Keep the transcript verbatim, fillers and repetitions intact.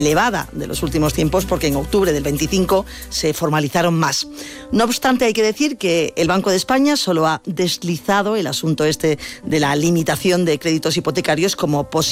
elevada de los últimos tiempos, porque en octubre del veinticinco se formalizaron más. No obstante, hay que decir que el Banco de España solo ha deslizado el asunto este de la limitación de créditos hipotecarios como posible